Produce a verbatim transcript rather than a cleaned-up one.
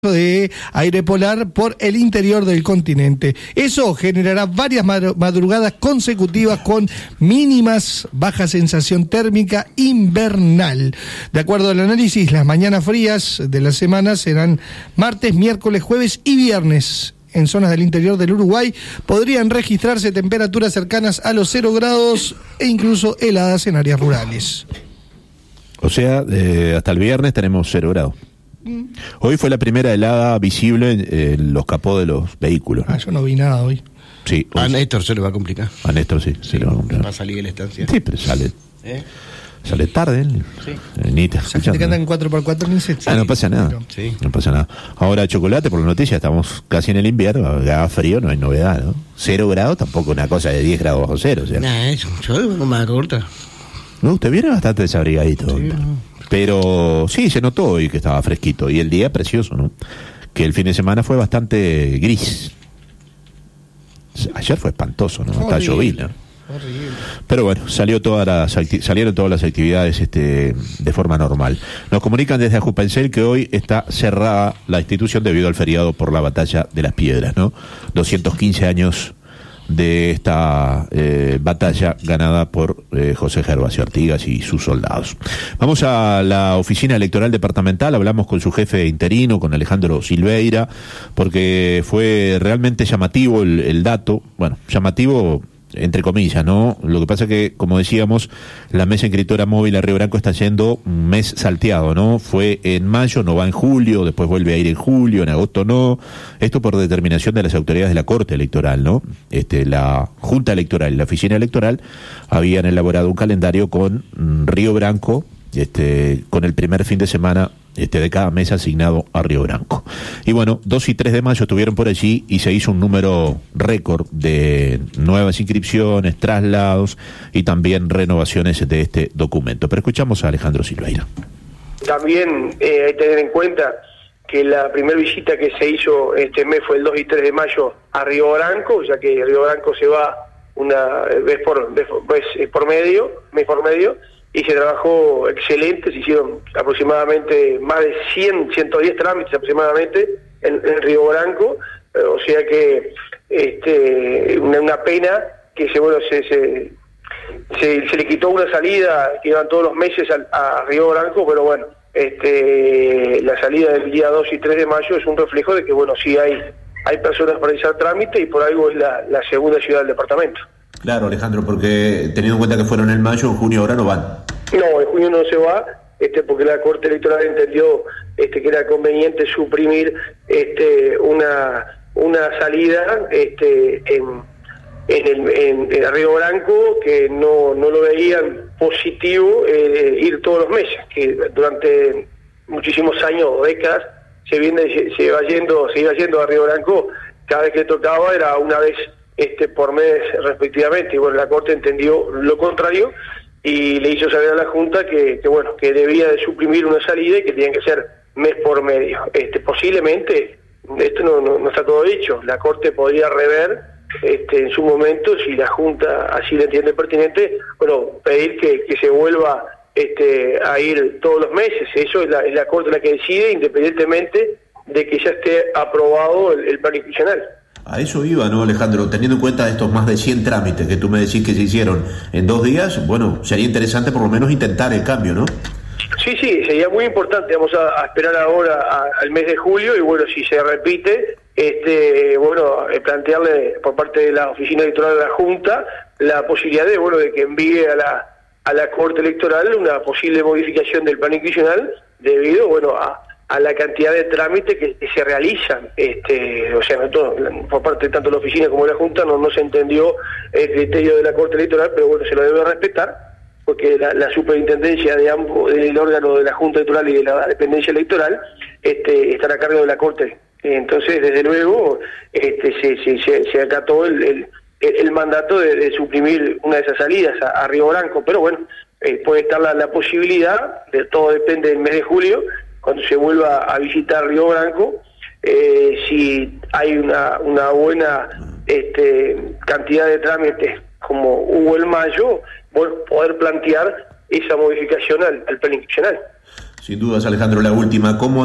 de aire polar por el interior del continente. Eso generará varias madrugadas consecutivas con mínimas, baja sensación térmica invernal. De acuerdo al análisis, las mañanas frías de la semana serán martes, miércoles, jueves y viernes. En zonas del interior del Uruguay podrían registrarse temperaturas cercanas a los cero grados e incluso heladas en áreas rurales. O sea, eh, hasta el viernes tenemos cero grados. Hoy fue la primera helada visible en, en los capós de los vehículos, ¿no? Ah, yo no vi nada hoy. Sí, hoy a Néstor se le va a complicar. A Néstor sí, sí se le va a complicar. Va a salir de la estancia. Sí, pero sale. ¿Eh? Sale tarde, ¿eh? Sí. Eh, ni te La gente que anda en cuatro por cuatro ni se... Ah, no pasa nada. Pero... Sí. No pasa nada. Ahora, chocolate, por la noticia, estamos casi en el invierno, haga frío, no hay novedad, ¿no? Cero grados, tampoco una cosa de diez grados bajo cero, o sea. Nah, eso, yo vengo más corta. No, usted viene bastante desabrigadito. Sí, no. Pero sí, se notó hoy que estaba fresquito. Y el día precioso, ¿no? Que el fin de semana fue bastante gris. Ayer fue espantoso, ¿no? Hasta llovina. Horrible. Pero bueno, salió todas las acti- salieron todas las actividades este, de forma normal. Nos comunican desde Ajupencel que hoy está cerrada la institución debido al feriado por la batalla de las piedras, ¿no? doscientos quince años de esta eh, batalla ganada por eh, José Gervasio Artigas y sus soldados. Vamos a la oficina electoral departamental, hablamos con su jefe interino, con Alejandro Silveira, porque fue realmente llamativo el, el dato, bueno, llamativo entre comillas, ¿no? Lo que pasa que, como decíamos, la mesa inscriptora móvil a Río Branco está yendo un mes salteado, ¿no? Fue en mayo, no va en julio, después vuelve a ir en julio, en agosto no. Esto por determinación de las autoridades de la Corte Electoral, ¿no? Este, la Junta Electoral y la Oficina Electoral habían elaborado un calendario con mm, Río Branco, este, con el primer fin de semana este, de cada mes asignado a Río Branco. Y bueno, dos y tres de mayo estuvieron por allí y se hizo un número récord de nuevas inscripciones, traslados y también renovaciones de este documento. Pero escuchamos a Alejandro Silveira. También eh, hay que tener en cuenta que la primera visita que se hizo este mes fue el dos y tres de mayo a Río Branco, ya que Río Branco se va una vez por, vez, vez por medio, mes por medio, y se trabajó excelente, se hicieron aproximadamente más de cien, ciento diez trámites aproximadamente en, en Río Branco, eh, o sea que este, una, una pena que se, bueno, se, se, se, se le quitó una salida que iban todos los meses a, a Río Branco, pero bueno, este, la salida del día dos y tres de mayo es un reflejo de que bueno, sí hay, hay personas para realizar trámite y por algo es la, la segunda ciudad del departamento. Claro, Alejandro, porque teniendo en cuenta que fueron en mayo, en junio ahora no van. No, en junio no se va, este, porque la Corte Electoral entendió este, que era conveniente suprimir este, una una salida este, en, en, el, en, en Río Branco, que no, no lo veían positivo eh, ir todos los meses, que durante muchísimos años o décadas se viene se iba yendo, se iba yendo a Río Branco, cada vez que tocaba era una vez este por mes respectivamente, y bueno, la Corte entendió lo contrario y le hizo saber a la Junta que, que bueno, que debía de suprimir una salida y que tenían que ser mes por medio. Este, posiblemente, esto no, no, no está todo dicho, la Corte podría rever este, en su momento, si la Junta así lo entiende pertinente, bueno, pedir que, que se vuelva este, a ir todos los meses. Eso es la, es la Corte la que decide, independientemente de que ya esté aprobado el, el plan institucional. A eso iba, ¿no, Alejandro? Teniendo en cuenta estos más de cien trámites que tú me decís que se hicieron en dos días, bueno, sería interesante por lo menos intentar el cambio, ¿no? Sí, sí, sería muy importante. Vamos a, a esperar ahora a, al mes de julio y bueno, si se repite, este, bueno, eh, plantearle por parte de la Oficina Electoral de la Junta la posibilidad de, bueno, de que envíe a la a la Corte Electoral una posible modificación del plan institucional debido, bueno, a a la cantidad de trámites que, que se realizan, este, o sea, no todo, por parte de tanto la oficina como la Junta no, no se entendió el criterio de la Corte Electoral, pero bueno, se lo debe respetar, porque la, la superintendencia de ambos, del órgano de la Junta Electoral y de la dependencia electoral, este, están a cargo de la Corte. Entonces, desde luego, este, se, se, se, se acató el, el, el mandato de, de suprimir una de esas salidas a, a Río Branco, pero bueno, eh, puede estar la, la posibilidad, de todo depende del mes de julio, cuando se vuelva a visitar Río Branco, eh, si hay una, una buena este, cantidad de trámites como hubo en mayo, poder plantear esa modificación al, al plan institucional. Sin dudas, Alejandro, la última, ¿cómo